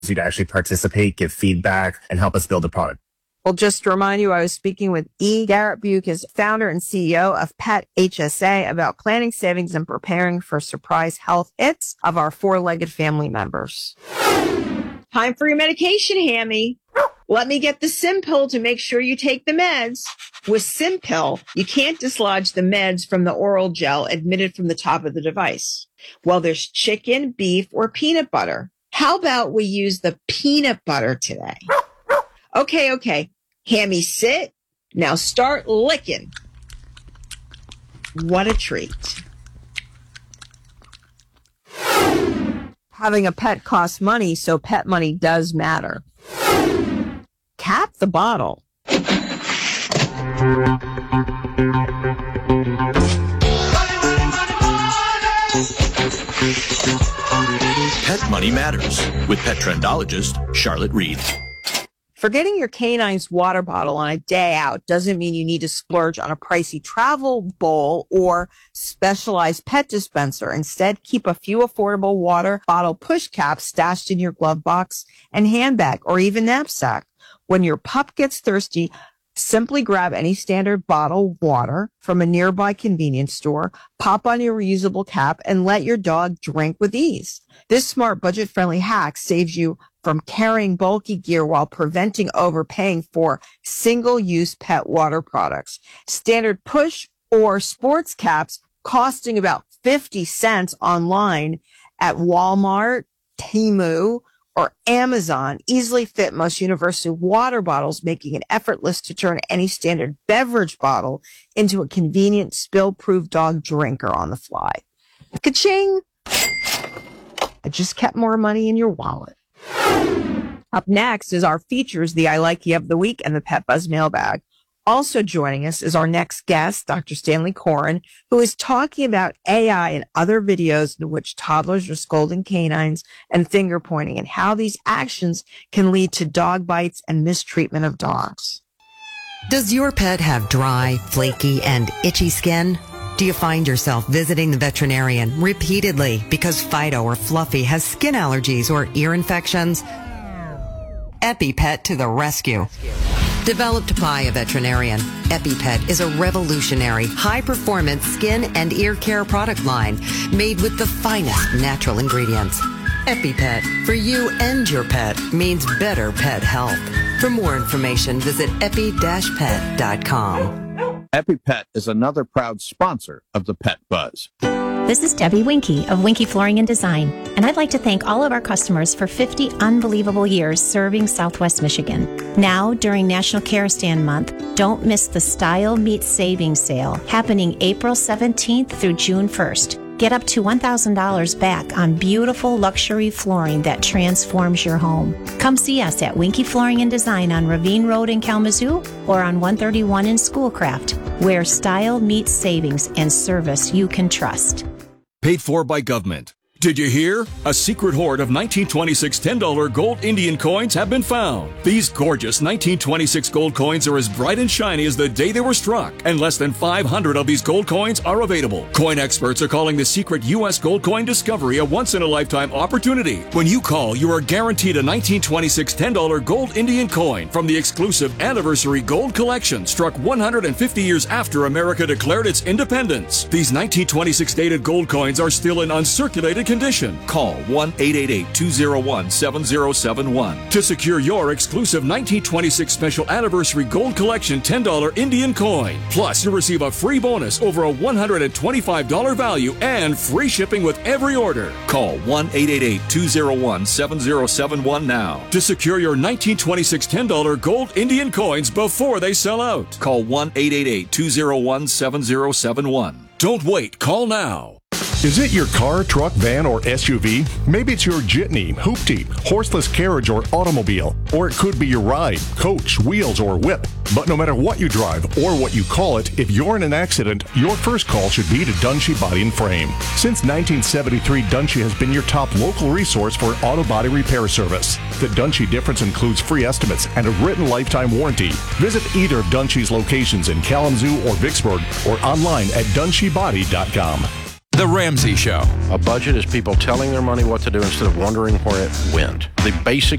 you to actually participate, give feedback, and help us build a product. Well, just to remind you, I was speaking with E. Garrett Buke, is founder and CEO of Pet HSA, about planning savings and preparing for surprise health hits of our four-legged family members. Time for your medication, Hammy. Let me get the Simpill to make sure you take the meds. With Simpill, you can't dislodge the meds from the oral gel admitted from the top of the device. Well, there's chicken, beef, or peanut butter. How about we use the peanut butter today? Okay. Hammy, sit. Now start licking. What a treat. Having a pet costs money, so pet money does matter. Cap the bottle. Pet Money Matters with pet trendologist Charlotte Reed. Forgetting your canine's water bottle on a day out doesn't mean you need to splurge on a pricey travel bowl or specialized pet dispenser. Instead, keep a few affordable water bottle push caps stashed in your glove box and handbag or even knapsack. When your pup gets thirsty, simply grab any standard bottle of water from a nearby convenience store, pop on your reusable cap, and let your dog drink with ease. This smart, budget-friendly hack saves you from carrying bulky gear while preventing overpaying for single-use pet water products. Standard push or sports caps costing about 50 cents online at Walmart, Temu, or Amazon easily fit most universal water bottles, making it effortless to turn any standard beverage bottle into a convenient spill-proof dog drinker on the fly. Ka-ching! I just kept more money in your wallet. Up next is our features, the I Likey of the Week and the Pet Buzz Mailbag. Also joining us is our next guest, Dr. Stanley Coren, who is talking about AI and other videos in which toddlers are scolding canines and finger pointing and how these actions can lead to dog bites and mistreatment of dogs. Does your pet have dry, flaky, and itchy skin? Do you find yourself visiting the veterinarian repeatedly because Fido or Fluffy has skin allergies or ear infections? EpiPet to the rescue. Developed by a veterinarian, EpiPet is a revolutionary, high-performance skin and ear care product line made with the finest natural ingredients. EpiPet, for you and your pet, means better pet health. For more information, visit epi-pet.com. EpiPet is another proud sponsor of the Pet Buzz. This is Debbie Winkie of Winkie Flooring and Design, and I'd like to thank all of our customers for 50 unbelievable years serving Southwest Michigan. Now, during National Care Stand Month, don't miss the Style Meets Savings Sale happening April 17th through June 1st. Get up to $1,000 back on beautiful luxury flooring that transforms your home. Come see us at Winkie Flooring and Design on Ravine Road in Kalamazoo or on 131 in Schoolcraft, where style meets savings and service you can trust. Paid for by government. Did you hear? A secret hoard of 1926 $10 gold Indian coins have been found. These gorgeous 1926 gold coins are as bright and shiny as the day they were struck, and less than 500 of these gold coins are available. Coin experts are calling the secret U.S. gold coin discovery a once-in-a-lifetime opportunity. When you call, you are guaranteed a 1926 $10 gold Indian coin from the exclusive Anniversary Gold Collection, struck 150 years after America declared its independence. These 1926 dated gold coins are still in uncirculated condition. Call 1-888-201-7071 to secure your exclusive 1926 Special Anniversary Gold Collection $10 Indian coin. Plus, you'll receive a free bonus over a $125 value and free shipping with every order. Call 1-888-201-7071 now to secure your 1926 $10 gold Indian coins before they sell out. Call 1-888-201-7071. Don't wait. Call now. Is it your car, truck, van, or SUV? Maybe it's your jitney, hoopty, horseless carriage, or automobile. Or it could be your ride, coach, wheels, or whip. But no matter what you drive or what you call it, if you're in an accident, your first call should be to Dunshee Body and Frame. Since 1973, Dunshee has been your top local resource for auto body repair service. The Dunshee difference includes free estimates and a written lifetime warranty. Visit either of Dunshee's locations in Kalamazoo or Vicksburg or online at DunsheeBody.com. The Ramsey Show. A budget is people telling their money what to do instead of wondering where it went. The basic